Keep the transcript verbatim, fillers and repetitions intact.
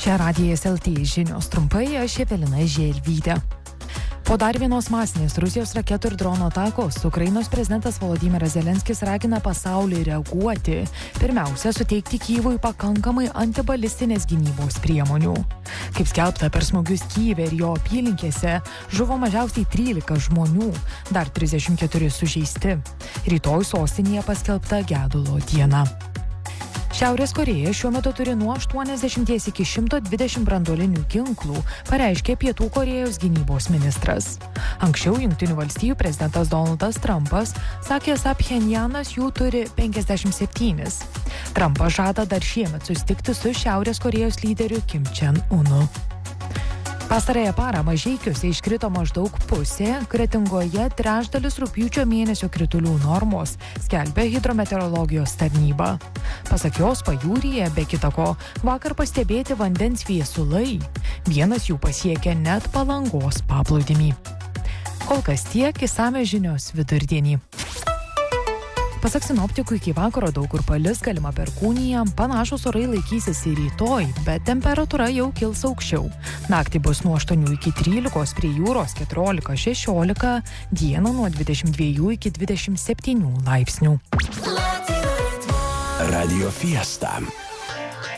Čia Radijas L T žinios trumpai, aš Evelina Želvytė. Po dar vienos masinės Rusijos raketų ir drono atakos, Ukrainos prezidentas Volodymyras Zelenskis ragina pasaulį reaguoti. Pirmiausia, suteikti Kyjivui pakankamai antibalistinės gynybos priemonių. Kaip skelbta, per smūgius Kyjive ir jo apylinkėse žuvo mažiausiai trylika žmonių, dar trisdešimt keturi sužeisti. Rytoj sostinėje paskelbta gedulo diena. Šiaurės Korėja šiuo metu turi nuo aštuoniasdešimt iki šimto dvidešimt branduolinių ginklų, pareiškė Pietų Korėjos gynybos ministras. Anksčiau Jungtinių valstijų prezidentas Donaldas Trumpas sakė, esą Pchenjanas jų turi penkiasdešimt septynis. Trumpas žada dar šiemet susitikti su Šiaurės Korėjos lyderiu Kim Chen-unu. Pastarąją parą Mažeikiuose iškrito maždaug pusė, Kretingoje trečdalis rugpjūčio mėnesio kritulių normos, skelbia hidrometeorologijos tarnyba. Pasak jos, pajūryje, be kita ko, vakar pastebėti vandens viesulai. Vienas jų pasiekė net Palangos paplūdimį. Kol kas tiek, išsamios žinios vidurdienį. Pasak sinoptikų, iki vakaro daug kur palis, galima perkūnija, panašūs orai laikysis ir rytoj, bet temperatūra jau kils aukščiau. Naktį bus nuo aštuonių iki trylikos, prie jūros keturiolika šešiolika, dieną nuo dvidešimt dviejų iki dvidešimt septynių laipsnių. Radio Fiesta.